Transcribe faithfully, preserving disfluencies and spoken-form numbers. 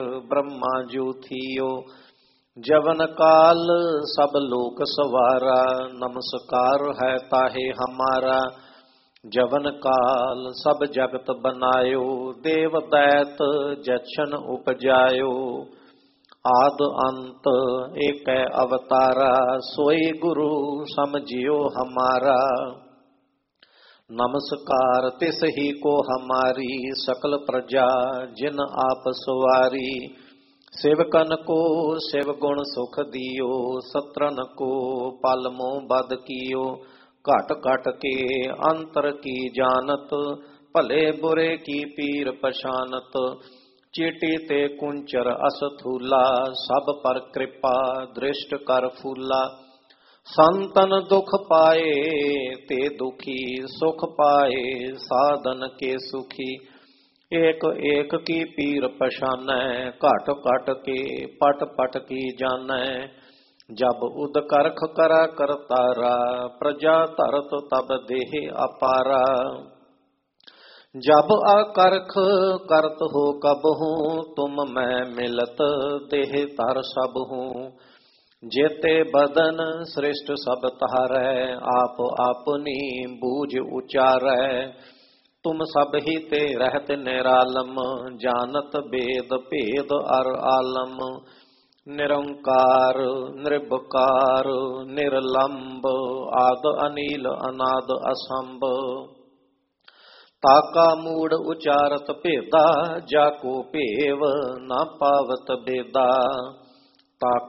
ब्रह्मा जो थियो। जवन काल सब लोक सवारा, नमस्कार है ताहे हमारा। जवन काल सब जगत बनायो, देव दैत जछन उपजायो। आद अंत एक अवतारा, सोई गुरु समझियो हमारा। नमस्कार तिस ही को हमारी, सकल प्रजा जिन आप सवारी। सेवकन को शिव गुण सुख दियो, सत्रन को पल मोह बद कियो। घट घट के अंतर की जानत, भले बुरे की पीर पछानत। चीटी ते कुंचर असथूला, सब पर कृपा दृष्ट कर फूला। संतन दुख पाए ते दुखी, सुख पाए साधन के सुखी। एक एक की पीर पछानै, घट घट के पट पट की जानै। जब उद करख करा करतारा, प्रजा धरत तब देह अपारा। जब अकरख करत हो कबहूँ, तुम मैं मिलत देह तर सब हूँ। जेते बदन श्रेष्ठ सब तारै, आप आपनी बूझ उचारै। तुम सब ही ते रहत निरालम, जानत वेद भेद अर आलम। निरंकार निर्विकार निर्लंब, आद अनील अनाद असंभ। ताका मूड उचारत भेदा, जाको भेव न पावत बेदा। ताको